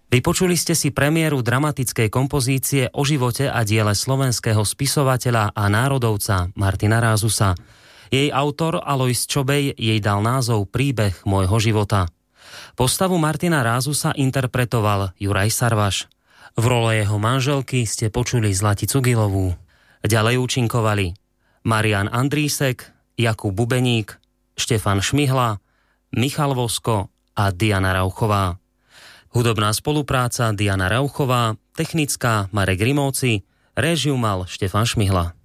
Vypočuli ste si premiéru dramatickej kompozície o živote a diele slovenského spisovateľa a národovca Martina Rázusa. Jej autor Alojz Čobej jej dal názov Príbeh môjho života. Postavu Martina Rázusa interpretoval Juraj Sarvaš. V role jeho manželky ste počuli Zlaticu Gilovú. Ďalej účinkovali Marián Andrísek, Jakub Bubeník, Štefan Šmihla, Michal Vosko a Diana Rauchová. Hudobná spolupráca Diana Rauchová, technická Marek Rimovci, réžiu mal Štefan Šmihla.